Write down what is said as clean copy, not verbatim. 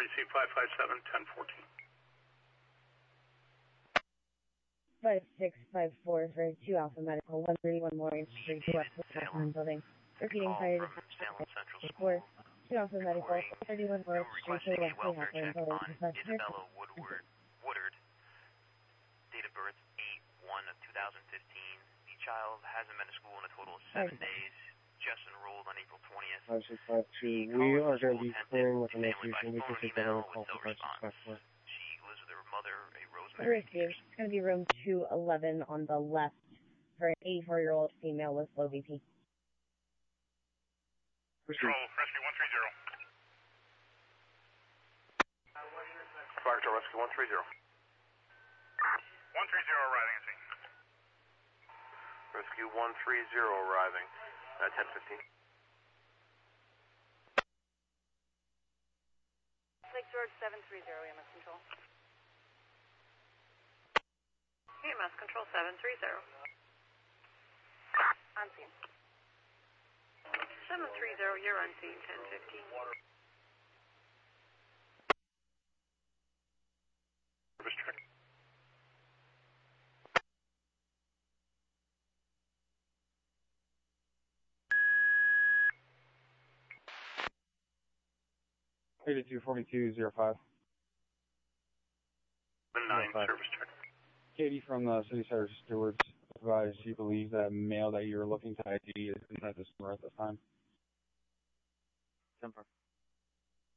receive 557-1014. 5654 for 2 Alpha Medical, 131 Morgan Street, West Wisconsin Building. Repeating prior to 4, 2 Alpha Medical, 131 Morgan Street, West Wisconsin Building. Isabella Woodard, date of birth 8/1 of 2015. The child hasn't been to school in a total of 7 days. Just enrolled on April 20th. 5652, we are going to be clearing with an infusion. We can take that on a call for 5654. She lives with her mother, a Rosemary. It's going to be room 211 on the left for an 84-year-old female with low BP. Control, rescue 130. Fire to rescue 130. 130 arriving at scene. Rescue 130 arriving at 10:15. Lake George 730, EMS Control. EMS Control 730. On scene. 730, you're on scene, 10:15. Service check. $824205. 9 service check. Katie from the City Center Stewards advised she believes that male that you're looking to ID is at the store at this time. 10-4.